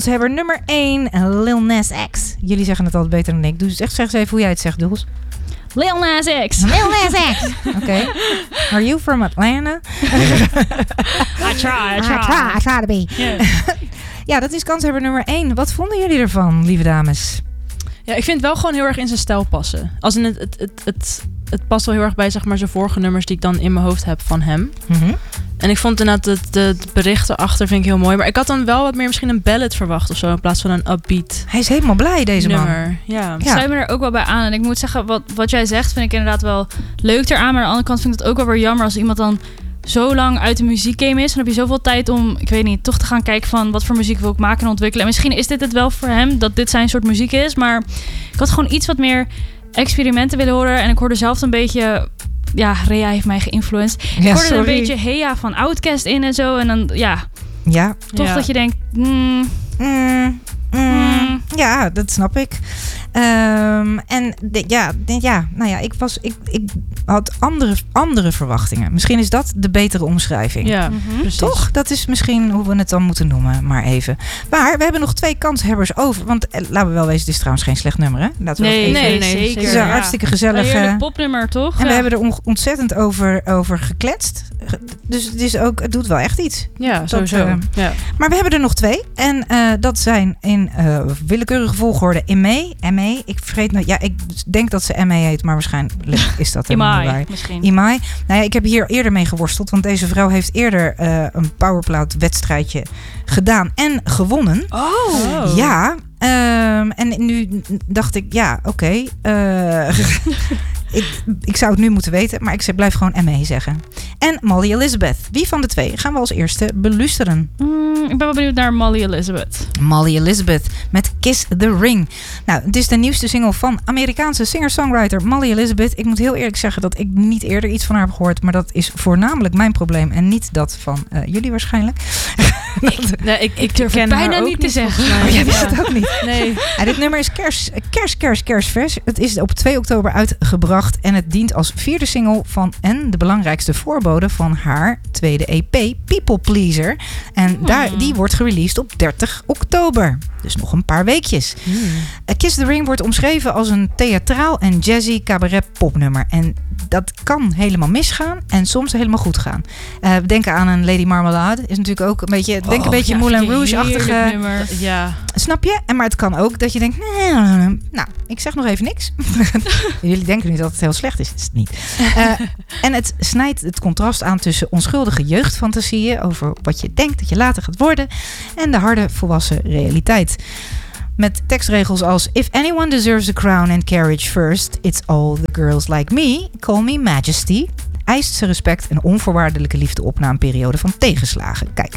kanshebber nummer 1, Lil Nas X. Jullie zeggen het altijd beter dan ik. Zeg eens even hoe jij het zegt, Doels. Lil Nas X. Lil Nas X. Oké. Are you from Atlanta? I try to be. Yeah. Ja, dat is kanshebber nummer 1. Wat vonden jullie ervan, lieve dames? Ja, ik vind het wel gewoon heel erg in zijn stijl passen. Als in het past wel heel erg bij zeg maar zijn vorige nummers die ik dan in mijn hoofd heb van hem. Mm-hmm. En ik vond inderdaad de berichten achter vind ik heel mooi. Maar ik had dan wel wat meer misschien een ballad verwacht of zo in plaats van een upbeat. Hij is helemaal blij, deze nummer. man. Ja. Ik sluit me er ook wel bij aan. En ik moet zeggen, wat jij zegt vind ik inderdaad wel leuk eraan. Maar aan de andere kant vind ik het ook wel weer jammer als iemand dan zo lang uit de muziekgame is. Dan heb je zoveel tijd om, ik weet niet, toch te gaan kijken van wat voor muziek wil ik maken en ontwikkelen. En misschien is dit het wel voor hem, dat dit zijn soort muziek is. Maar ik had gewoon iets wat meer experimenten willen horen. En ik hoorde zelf een beetje... Ja, Rea heeft mij geïnfluenced. Ik hoorde er een beetje Heya van Outkast in en zo. En dan, toch dat je denkt... Ja, dat snap ik. Ik had andere verwachtingen. Misschien is dat de betere omschrijving. Ja, precies. Toch? Dat is misschien hoe we het dan moeten noemen, maar even. Maar we hebben nog 2 kanshebbers over. Want laten we wel wezen, het is trouwens geen slecht nummer, hè? Nee, zeker. Het is een hartstikke gezellig. Een popnummer, toch? En we hebben er ontzettend over gekletst. Dus het doet wel echt iets. Ja, sowieso. Maar we hebben er nog 2. En dat zijn in willekeurige volgorde Aimee. Ik vergeet ik denk dat ze Aimee heet, maar waarschijnlijk is dat helemaal niet waar. Imai. Nou ja, ik heb hier eerder mee geworsteld, want deze vrouw heeft eerder een powerplaat wedstrijdje gedaan en gewonnen. Oh. Ja. En nu dacht ik, oké. Ik zou het nu moeten weten, maar ik blijf gewoon Aimee zeggen. En Molly Elizabeth. Wie van de 2 gaan we als eerste beluisteren? Ik ben wel benieuwd naar Molly Elizabeth. Molly Elizabeth met Kiss the Ring. Nou, het is de nieuwste single van Amerikaanse singer-songwriter Molly Elizabeth. Ik moet heel eerlijk zeggen dat ik niet eerder iets van haar heb gehoord, maar dat is voornamelijk mijn probleem en niet dat van jullie waarschijnlijk. Ik durf het bijna niet te zeggen. Jij wist het ook niet. Nee. Dit nummer is kerstvers. Het is op 2 oktober uitgebracht en het dient als 4e single van en de belangrijkste voorbode van haar tweede EP, People Pleaser. En die wordt gereleased op 30 oktober. Dus nog een paar weekjes. Kiss the Ring wordt omschreven als een theatraal en jazzy cabaret popnummer. En dat kan helemaal misgaan en soms helemaal goed gaan. We denken aan een Lady Marmalade. Is natuurlijk ook een beetje, een beetje Moulin Rouge-achtige nummer. Ja. Snap je? Maar het kan ook dat je denkt, nou, ik zeg nog even niks. Jullie denken nu dat het heel slecht is. Dat is het niet. En het snijdt het contrast aan tussen onschuldige jeugdfantasieën over wat je denkt dat je later gaat worden en de harde volwassen realiteit. Met tekstregels als If anyone deserves a crown and carriage first, it's all the girls like me. Call me Majesty. Eist ze respect en onvoorwaardelijke liefde op na een periode van tegenslagen. Kijk,